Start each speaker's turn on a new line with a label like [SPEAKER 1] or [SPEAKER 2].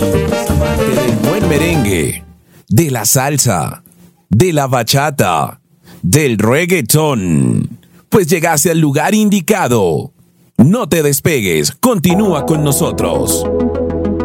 [SPEAKER 1] Amante del buen merengue, de la salsa, de la bachata, del reggaetón. Pues llegaste al lugar indicado. No te despegues, continúa con nosotros.